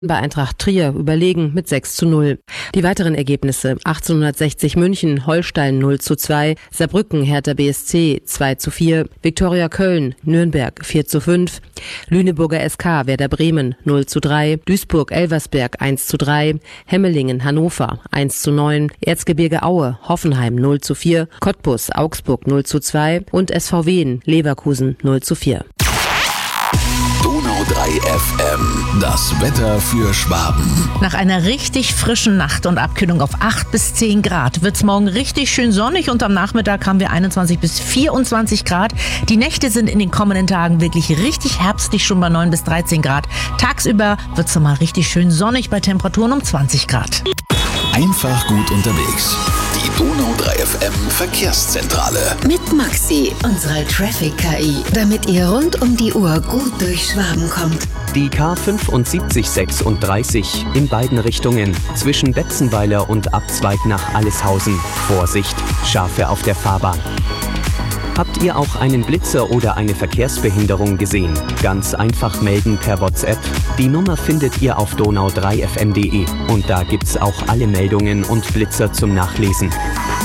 bei Eintracht Trier überlegen mit 6:0. Die weiteren Ergebnisse: 1860 München, Holstein 0:2, Saarbrücken, Hertha BSC 2:4, Viktoria Köln, Nürnberg 4:5, Lüneburger SK, Werder Bremen 0:3, Duisburg, Elversberg 1:3, Hemmelingen, Hannover 1:9, Erzgebirge Aue, Hoffenheim 0:4, Cottbus, Augsburg 0:2 und SV Wien, Leverkusen 0:4. Donau 3 FM, das Wetter für Schwaben. Nach einer richtig frischen Nacht und Abkühlung auf 8 bis 10 Grad wird's morgen richtig schön sonnig und am Nachmittag haben wir 21 bis 24 Grad. Die Nächte sind in den kommenden Tagen wirklich richtig herbstlich, schon bei 9 bis 13 Grad. Tagsüber wird's nochmal richtig schön sonnig bei Temperaturen um 20 Grad. Einfach gut unterwegs. Die Donau 3 FM Verkehrszentrale. Mit Maxi, unserer Traffic-KI, damit ihr rund um die Uhr gut durch Schwaben kommt. Die K7536 in beiden Richtungen zwischen Betzenweiler und Abzweig nach Alleshausen. Vorsicht, Schafe auf der Fahrbahn. Habt ihr auch einen Blitzer oder eine Verkehrsbehinderung gesehen? Ganz einfach melden per WhatsApp. Die Nummer findet ihr auf donau3fm.de und da gibt's auch alle Meldungen und Blitzer zum Nachlesen.